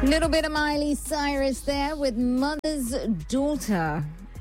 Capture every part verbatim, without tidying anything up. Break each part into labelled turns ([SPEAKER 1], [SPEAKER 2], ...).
[SPEAKER 1] Little bit of Miley Cyrus there with Mother's Daughter.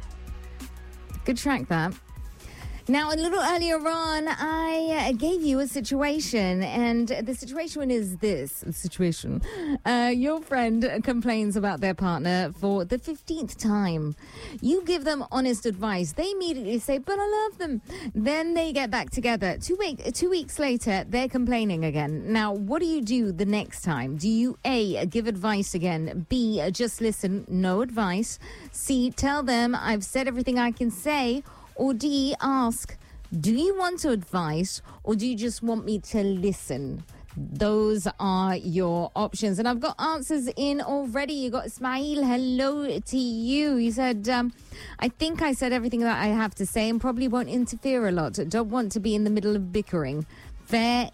[SPEAKER 1] Good track, that. Now, a little earlier on, I uh, gave you a situation, and the situation is this situation. Uh, your friend complains about their partner for the fifteenth time. You give them honest advice. They immediately say, but I love them. Then they get back together. Two, week, two weeks later, they're complaining again. Now, what do you do the next time? Do you A, give advice again? B, just listen, no advice? C, tell them I've said everything I can say? Or D, ask, do you want to advise or do you just want me to listen? Those are your options. And I've got answers in already. You got Ismail, hello to you. He said, um, I think I said everything that I have to say and probably won't interfere a lot. Don't want to be in the middle of bickering. Fair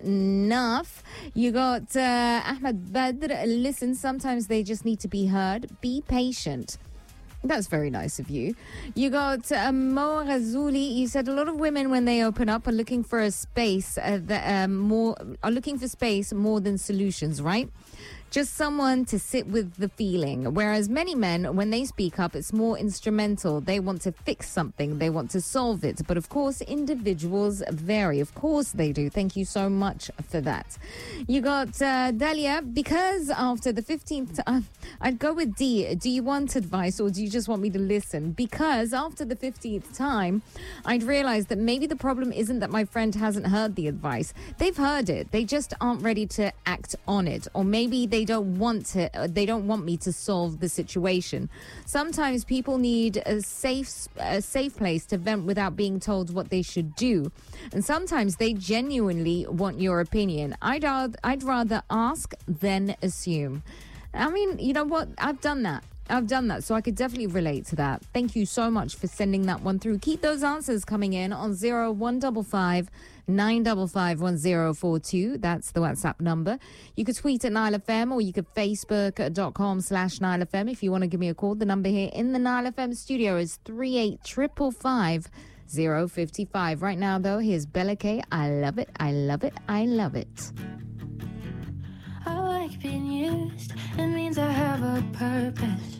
[SPEAKER 1] enough. You got uh, Ahmed Badr. Listen, sometimes they just need to be heard. Be patient. That's very nice of you. You got uh, Mo Razuli. You said a lot of women, when they open up, are looking for a space uh, that um, more are looking for space more than solutions, right? Just someone to sit with the feeling. Whereas many men, when they speak up, it's more instrumental. They want to fix something. They want to solve it. But of course, individuals vary. Of course they do. Thank you so much for that. You got uh, Dalia. Because after the fifteenth, uh, I'd go with D. Do you want advice or do you just want me to listen? Because after the fifteenth time, I'd realize that maybe the problem isn't that my friend hasn't heard the advice. They've heard it. They just aren't ready to act on it. Or maybe they They don't want to. They don't want me to solve the situation. Sometimes people need a safe, a safe place to vent without being told what they should do, and sometimes they genuinely want your opinion. I'd rather, I'd rather ask than assume. I mean, you know what? I've done that. I've done that, so I could definitely relate to that. Thank you so much for sending that one through. Keep those answers coming in on zero one five five nine five five one zero four two. That's the WhatsApp number. You could tweet at Nile F M or you could facebook.com slash Nile F M if you want to give me a call. The number here in the Nile F M studio is three eight five five five zero five five. Right now, though, here's Bella K. I love it, I love it, I love it.
[SPEAKER 2] I like being used. It means I have a purpose.